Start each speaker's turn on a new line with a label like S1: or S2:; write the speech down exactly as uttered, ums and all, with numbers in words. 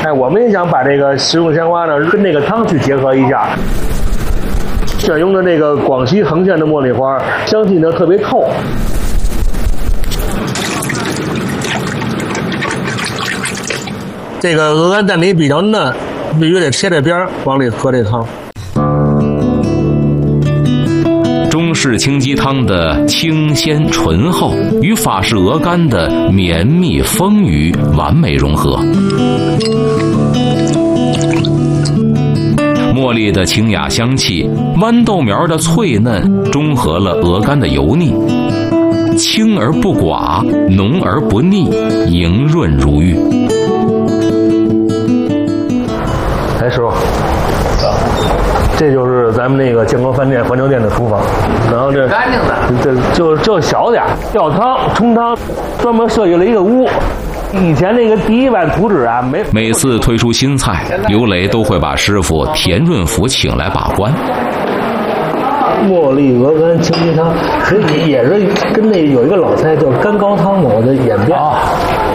S1: 哎，我们也想把这个食用鲜花呢跟这个汤去结合一下。选用的这个广西横县的茉莉花，香气呢特别透。这个鹅肝蛋里比较嫩，必须得切着边儿往里喝这汤。
S2: 中式清鸡汤的清鲜醇厚与法式鹅肝的绵密丰腴完美融合。茉莉的清雅香气，豌豆苗的脆嫩，中和了鹅肝的油腻，清而不寡，浓而不腻，莹润如玉。
S1: 哎，师傅，这就是咱们那个建国饭店环球店的厨房，然后这
S3: 干净的，
S1: 这就就小点吊汤冲汤，专门设计了一个屋。以前那个第一版图纸啊，没
S2: 每次推出新菜，刘雷都会把师傅田润福请来把关。
S1: 茉莉鹅肝清鸡汤，其实也是跟那有一个老菜叫干高汤嘛，我的演变。